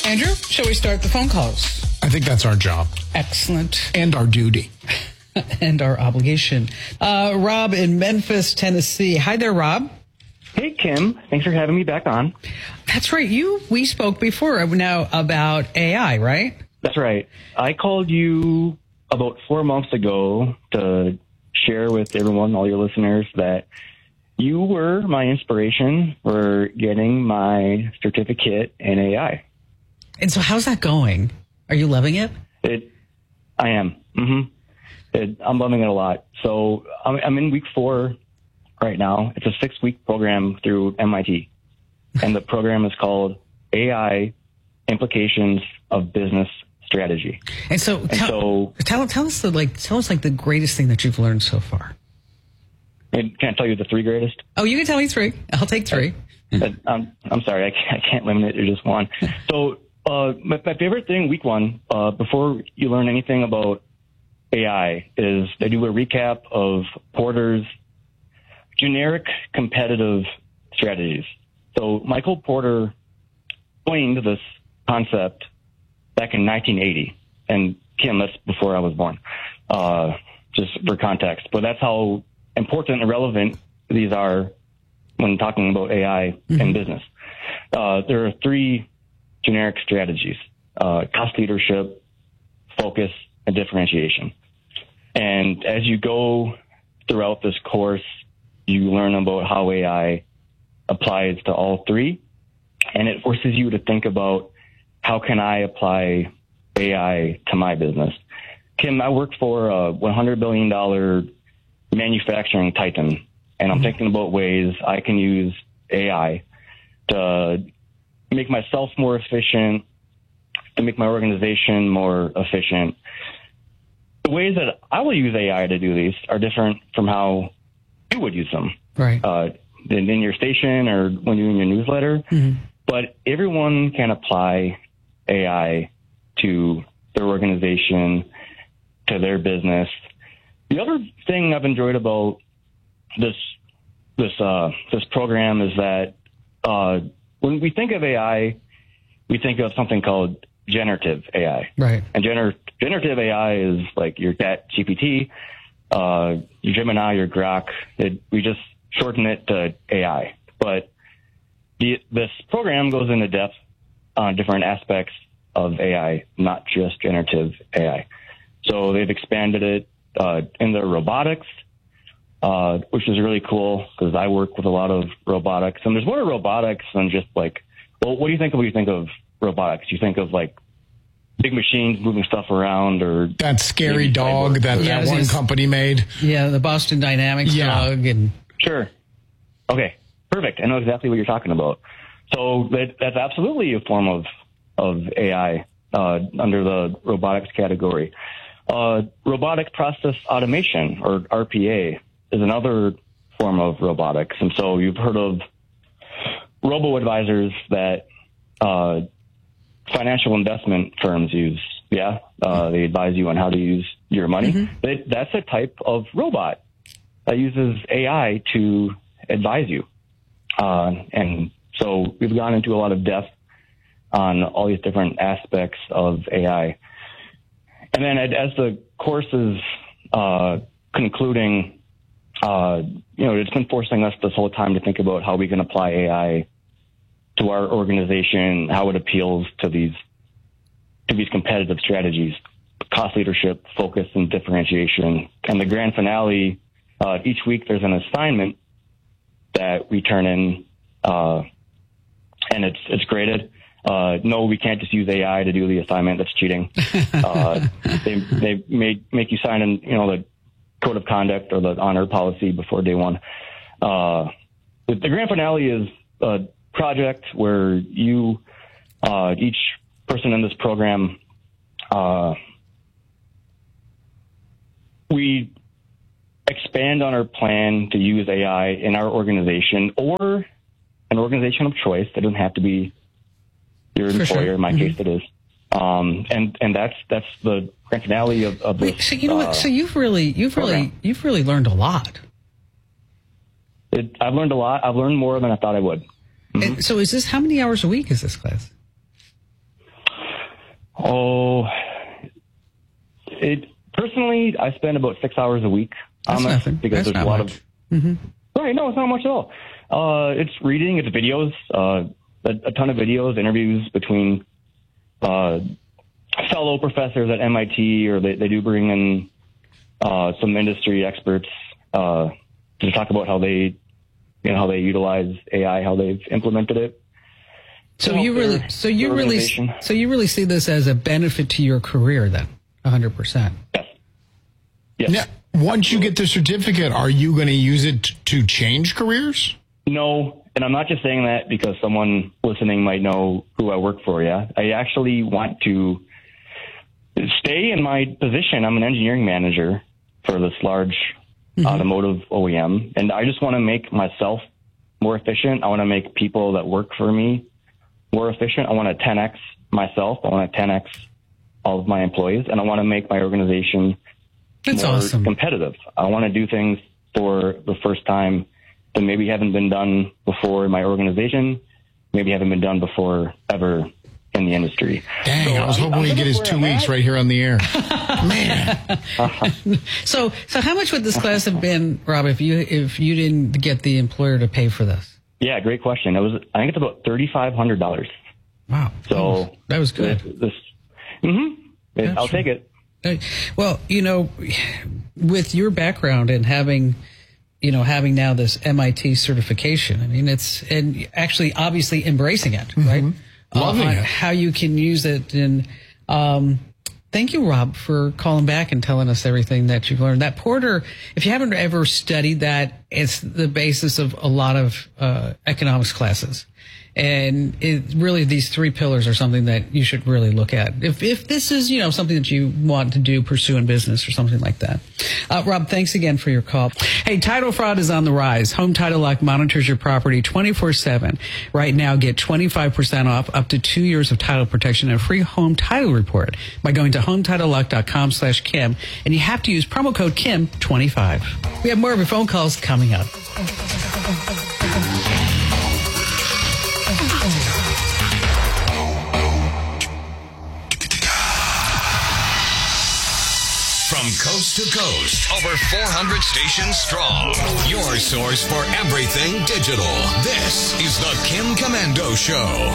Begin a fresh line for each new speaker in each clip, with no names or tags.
Andrew, shall we start the phone calls?
I think that's our job.
Excellent.
And our duty.
And our obligation. Rob in Memphis, Tennessee. Hi there, Rob.
Hey, Kim. Thanks for having me back on.
That's right. We spoke before now about AI, right?
That's right. I called you about 4 months ago to share with everyone, all your listeners, that you were my inspiration for getting my certificate in AI.
And so how's that going? Are you loving it?
I am. I'm loving it a lot. So I'm in week 4 right now. It's a 6-week program through MIT. And the program is called AI Implications of Business Strategy.
And so tell us the greatest thing that you've learned so far.
Can I tell you the 3 greatest?
Oh, you can tell me 3. I'll take 3.
I'm sorry, I can't limit it to just one. So my favorite thing, week 1, before you learn anything about AI, is they do a recap of Porter's generic competitive strategies. So Michael Porter coined this concept back in 1980. And Kim, that's before I was born, just for context. But that's how important and relevant these are when talking about AI in business. There are 3 generic strategies: cost leadership, focus, and differentiation. And as you go throughout this course, you learn about how AI applies to all 3. And it forces you to think about, how can I apply AI to my business? Kim, I work for a $100 billion manufacturing titan, and I'm thinking about ways I can use AI to make myself more efficient, to make my organization more efficient. The ways that I will use AI to do these are different from how you would use them.
Right.
In your station or when you're in your newsletter. But everyone can apply AI to their organization, to their business. The other thing I've enjoyed about this program is that when we think of AI, we think of something called generative AI.
Right.
And generative AI is like your ChatGPT, your Gemini, your Grok. We just shorten it to AI. But this program goes into depth on different aspects of AI, not just generative AI. So they've expanded it in their robotics, which is really cool because I work with a lot of robotics. And there's more to robotics than just like, well, what do you think of when you think of robotics? You think of like big machines moving stuff around, or
that scary dog that one company made.
Yeah, the Boston Dynamics dog. And
Sure. Okay, perfect. I know exactly what you're talking about. So that's absolutely a form of AI under the robotics category. Robotic process automation, or RPA, is another form of robotics. And so you've heard of robo-advisors that financial investment firms use. Yeah, they advise you on how to use your money. That's a type of robot that uses AI to advise you. And so we've gone into a lot of depth on all these different aspects of AI. And then as the course is concluding, it's been forcing us this whole time to think about how we can apply AI to our organization, how it appeals to these competitive strategies: cost leadership, focus, and differentiation. And the grand finale, each week there's an assignment that we turn in, and it's graded. No, we can't just use AI to do the assignment. That's cheating. They make you sign in, the code of conduct or the honor policy before day 1. The grand finale is a project where you, each person in this program, we expand on our plan to use AI in our organization or an organization of choice. That doesn't have to be your employer. Sure. In my case, it is. And that's the grand finale of this.
So you know what? So you've really learned a lot.
I've learned a lot. I've learned more than I thought I would.
And so how many hours a week is this class?
Personally, I spend about 6 hours a week on this because there's a lot of. Right, no, it's not much at all. It's reading, it's videos, a ton of videos, interviews between fellow professors at MIT, or they do bring in some industry experts to talk about how they utilize AI, how they've implemented it.
So you really see this as a benefit to your career, then, 100%.
Yes.
Now, once you get the certificate, are you going to use it to change careers?
No, and I'm not just saying that because someone listening might know who I work for. Yeah, I actually want to stay in my position. I'm an engineering manager for this large automotive OEM, and I just want to make myself more efficient. I want to make people that work for me more efficient. I want to 10x myself. I want to 10x all of my employees, and I want to make my organization more competitive. I want to do things for the first time that maybe haven't been done before in my organization, maybe haven't been done before ever in the industry.
Dang, I was hoping we'd get his 2 weeks right here on the air. Man.
So how much would this class have been, Rob, if you didn't get the employer to pay for this?
Yeah, great question. I think it's about $3,500.
Wow.
So
that was good.
I'll take it.
Well, with your background and having now this MIT certification, I mean, and actually obviously embracing it, right?
Loving it.
How you can use it. And thank you, Rob, for calling back and telling us everything that you've learned. That Porter, if you haven't ever studied that, it's the basis of a lot of economics classes. And really, these 3 pillars are something that you should really look at. If this is, something that you want to pursue in business or something like that. Rob, thanks again for your call. Hey, title fraud is on the rise. Home Title Lock monitors your property 24/7. Right now, get 25% off up to 2 years of title protection and a free home title report by going to HometitleLock.com/Kim. And you have to use promo code Kim25. We have more of your phone calls coming up.
From coast to coast, over 400 stations strong. Your source for everything digital. This is the Kim Komando Show.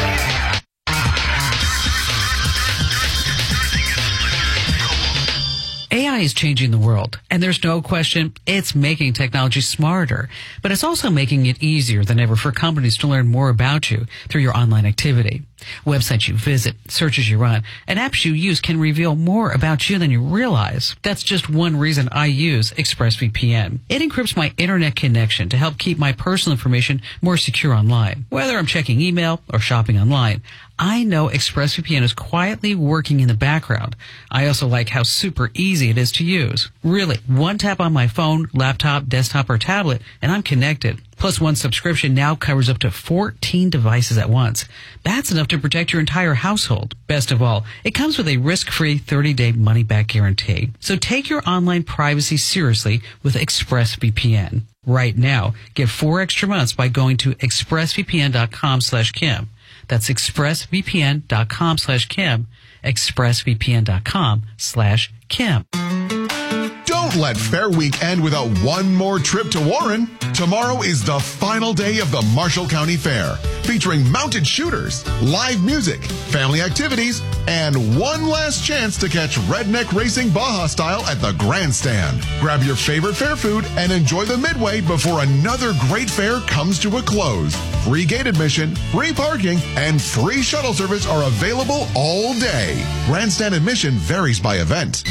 AI is changing the world, and there's no question it's making technology smarter, but it's also making it easier than ever for companies to learn more about you through your online activity. Websites you visit, searches you run, and apps you use can reveal more about you than you realize. That's just one reason I use ExpressVPN. It encrypts my internet connection to help keep my personal information more secure online. Whether I'm checking email or shopping online, I know ExpressVPN is quietly working in the background. I also like how super easy it is to use. Really, one tap on my phone, laptop, desktop, or tablet, and I'm connected. Plus, one subscription now covers up to 14 devices at once. That's enough to protect your entire household. Best of all, it comes with a risk-free 30-day money-back guarantee. So take your online privacy seriously with ExpressVPN. Right now, get 4 extra months by going to expressvpn.com/Kim. That's expressvpn.com/Kim. expressvpn.com/Kim.
Don't let Fair Week end without one more trip to Warren. Tomorrow is the final day of the Marshall County Fair, featuring mounted shooters, live music, family activities, and one last chance to catch redneck racing Baja style at the grandstand. Grab your favorite fair food and enjoy the midway before another great fair comes to a close. Free gate admission, free parking, and free shuttle service are available all day. Grandstand admission varies by event.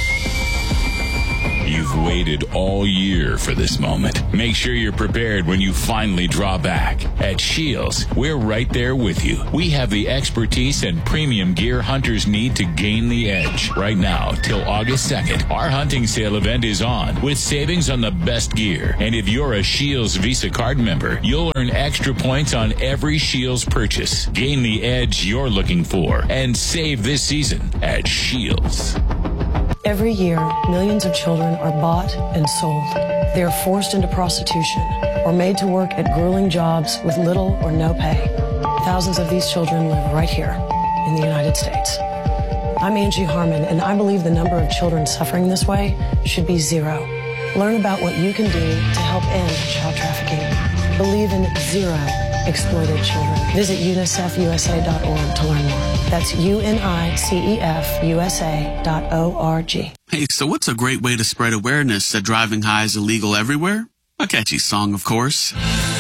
You've waited all year for this moment. Make sure you're prepared when you finally draw back. At Shields, we're right there with you. We have the expertise and premium gear hunters need to gain the edge. Right now, till August 2nd, our hunting sale event is on with savings on the best gear. And if you're a Shields Visa card member, you'll earn extra points on every Shields purchase. Gain the edge you're looking for and save this season at Shields.
Every year, millions of children are bought and sold. They are forced into prostitution or made to work at grueling jobs with little or no pay. Thousands of these children live right here in the United States. I'm Angie Harmon, and I believe the number of children suffering this way should be 0. Learn about what you can do to help end child trafficking. Believe in 0 exploited children. Visit UNICEFUSA.org to learn more. That's UNICEFUSA.org.
Hey, so what's a great way to spread awareness that driving high is illegal everywhere? A catchy song, of course.